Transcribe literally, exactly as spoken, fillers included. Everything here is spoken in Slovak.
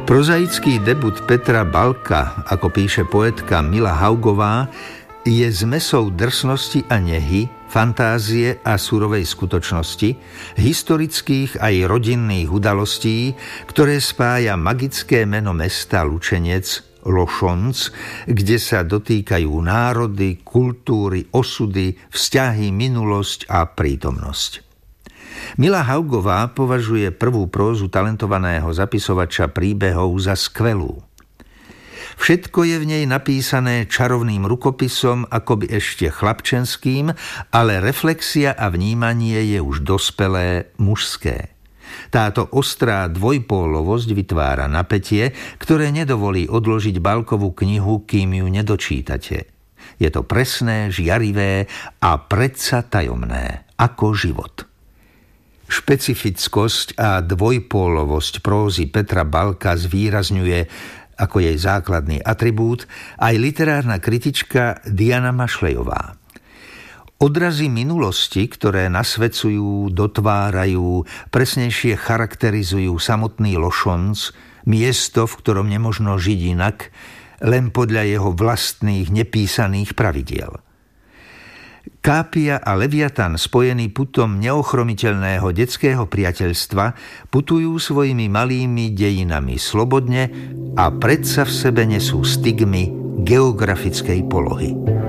Prozaický debut Petra Balka, ako píše poetka Mila Haugová, je zmesou drsnosti a nehy, fantázie a surovej skutočnosti, historických aj rodinných udalostí, ktoré spája magické meno mesta Lučenec, Lošonc, kde sa dotýkajú národy, kultúry, osudy, vzťahy, minulosť a prítomnosť. Mila Haugová považuje prvú prózu talentovaného zapisovača príbehov za skvelú. Všetko je v nej napísané čarovným rukopisom, akoby ešte chlapčenským, ale reflexia a vnímanie je už dospelé, mužské. Táto ostrá dvojpólovosť vytvára napätie, ktoré nedovolí odložiť Balkovú knihu, kým ju nedočítate. Je to presné, žiarivé a predsa tajomné, ako život. Špecifickosť a dvojpólovosť prózy Petra Balka zvýrazňuje ako jej základný atribút aj literárna kritička Diana Mašlejová. Odrazy minulosti, ktoré nasvedcujú, dotvárajú, presnejšie charakterizujú samotný Lošonc, miesto, v ktorom nemožno žiť inak, len podľa jeho vlastných nepísaných pravidiel. Kápia a Leviatan, spojení putom neochromiteľného detského priateľstva, putujú svojimi malými dejinami slobodne a predsa v sebe nesú stigmy geografickej polohy.